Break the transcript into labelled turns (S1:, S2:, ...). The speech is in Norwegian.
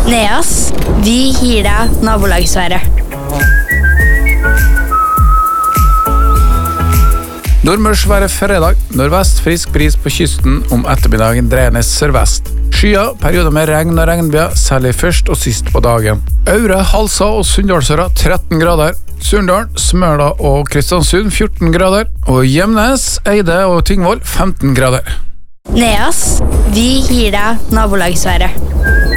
S1: Neas, vi gir deg nabolagsværet.
S2: Nordmørsværet fredag. Nordvest frisk bris på kysten, om ettermiddagen dreiende sørvest. Skyer, perioder med regn og regnbyger, særlig først og sist på dagen. Aure, Halsa og Sunndalsøra 13 grader. Surndalen, Smøla og Kristiansund 14 grader. Og Gjemnes, Eide og Tingvoll 15 grader.
S1: Neas, vi gir deg nabolagsværet.